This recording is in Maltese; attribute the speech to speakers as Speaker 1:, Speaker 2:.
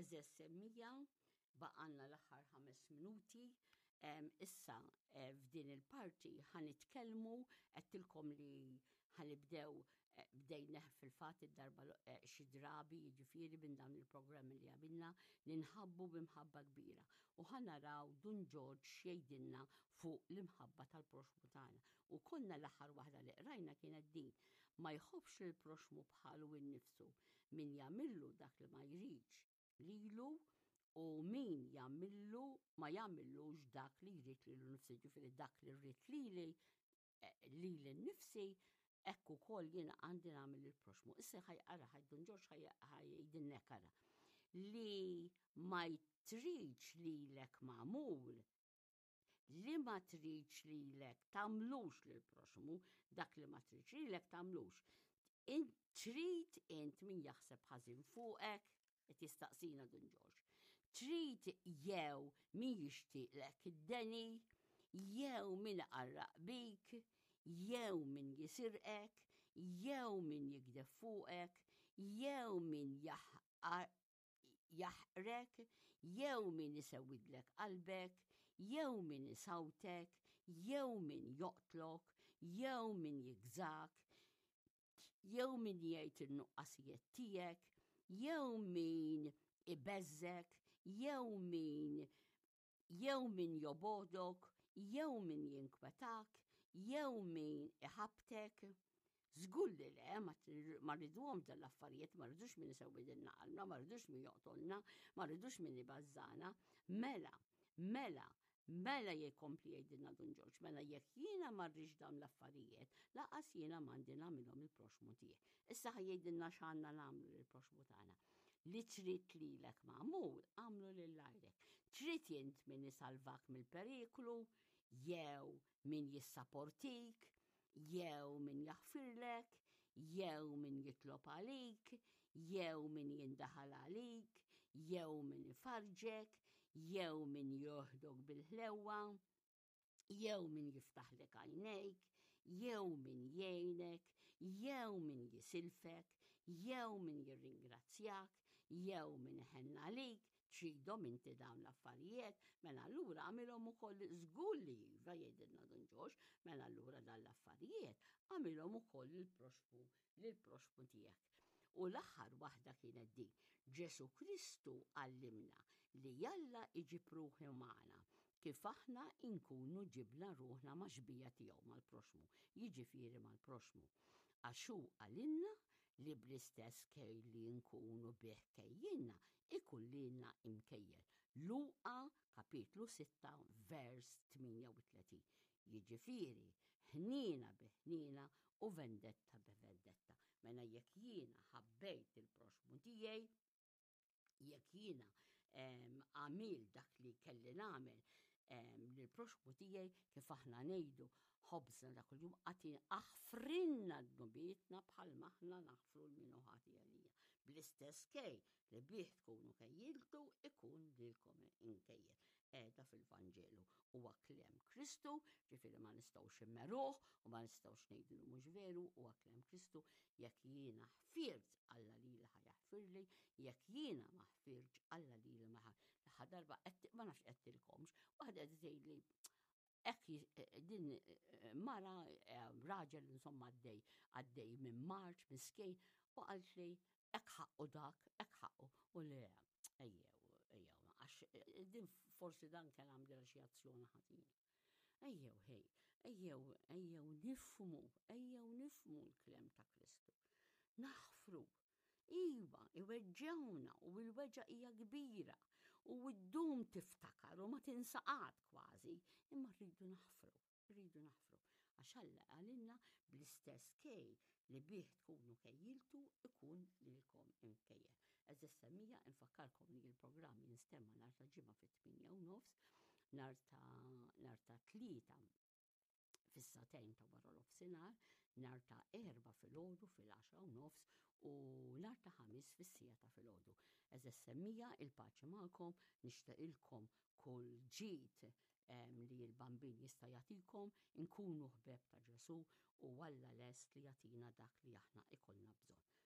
Speaker 1: Eżess semmija, baqanna l-aħħar 5 minuti. Issa f'din il-parti ħanitkellmu għettilkom li bdejna fil-fat id-darba xi drabi jiġifieri minn dawn il-programmi li għamilna li nħabbu b'imħabba kbira. U ħanaraw Dun George xejdinna fuq l-imħabba tal-proxmu tagħna. U konna l-aħħar waħda li qrajna kienet din ma jħobbx il-proxmu bħalu innifsu min jagħmillu dak li ma jridx lilu u min jagħmillu ma jagħmillux dak li jrid lilu nnifsi, ġifieri dak li rrid lili nnifsi hekk ukoll jiena għandi nagħmel il-proxmu. Issa ħajqara Dun George ħajdinna ara li ma tridx lilek magħmul li ma tridx lilek tagħmlux lill-proxmu, dak li ma tridx lilek tagħmlux. Trid int min jaħseb ħażin fuqek, qed jistaqsina Dun George. Trid jew min jixtieqlek id-deni, jew min qarraq bik, jew min jisirqek, jew min jigdeb fuqek, jew min jaħrek, jew min isewwidlek qalbek, jew min isawtek, jew min joqtlok, jew min jigżak, jew min jgħid in-nuqqasijiet tiegħek, jew min ibeżżek, jew min jobodok, jew min jinkwetak, jew min iħabtek. Żgur li le, ma rridhom dal-affarijiet, ma rridux min isewwidilna qalbna, ma rridux min joqtolna, ma rridux min ibażżana. Mela jkompli jgħidilna Dun George, mela jekk jiena ma rridx dawn l-affarijiet, laqas jiena m'għandi nagħmilhom il-proxmu tiegħi. Issa ħajjgħidilna x'għandna nagħmlu lill-proxmu tagħna. Li trid lilek magħmul, għamlu lil għajrek. Trid int min isalvak mill-periklu, jew min jissapportik, jew min jaħfirlek, jew min jitlob għalik, jew min jindaħal għalik, jew min ifarġek, jew min joħdok bil-ħlewwa, jew min jiftaħlek għajnejk, jew min jgħinek, jew min jisilfek, jew min jirringrazzjak, jew min iħenna għalik. Tridhom inti dawn l-affarijiet, mela allura għamilhom ukoll żgur li iva jgħidilna Dun George, mela allura dan l-affarijiet għamilhom ukoll lill-proxmu tiegħek. U l-aħħar waħda kienet din, Ġesu Kristu għallimna li jalla iġib ruħi magħna kif aħna inkunu ġibna ruħna maġbija tiegħu mal-proxmu, jiġifieri mal-proxmu. Għax hu għalinna li bl-istess kejl li nkunu bih kejjinna ikun lilna imkejjel. Luqa kapitlu 6 vers 38. Jiġifieri ħnina biħnina u vendetta b'vendetta. Mela jekk jiena ħabbejt il-proxmu tiegħi, jekk jiena għamil dak li kelli nagħmel lill-proxmu tiegħi kif aħna ngħidu ħobżna dak il-jum qatin aħfrinna d-nubietna bħalma aħna naħfru l-minu ħati għalija. Bl-istess kej li bih tkunu kejjiltu ikun lilkom inkejjel. Qiegħda fil-Vanġelu huwa kliem Kristu, ġifieri ma nistgħux immeruh u ma nistgħux ngħidu li mhux veru, huwa kliem Kristu. Jekk jiena ħfirt Alla lili ħajaħfirli, jekk jiena ma ħfirtx Alla lili ma darba ma nafx qedtilkomx, waħda tgħidli din mara raġel insomma għaddej minn Marċ miskejn u qalt li hekk ħaqqu dak, hekk ħaqqu u le ejjew, għax din forsi dan kien għamdilha xi azzjoni ħażina. Ejjew nifhmu l-kliem ta' Kristu. Naħfru. Iva, iweġġewna u l-weġġa hija kbira u ddum tiftakar u ma tinsaqat kważi, imma rridu naħfru. Għax Alla għalinna bl-istess kej li bih tkunu kejjiltu ikun lilkom imkejjel. Eżess semmija infakkarkom li l-programm jinstemma nhar ta' ġimgħa fit-8:30, nhar ta' tlieta fis-satejn ta' wara l-ofsinhar, nhar ta' 4 filgħodu fil-10:30 u nhar ta' 5 fis-sija ta' filgħodu. Eżess semmija il-paċi magħkom, nixtieqilkom kull ġid li l-bambin jista' jagħtikom, inkunu ħbeb ta' Ġesu u Alla lest li jagħtina dak li aħna ikollna bżonn.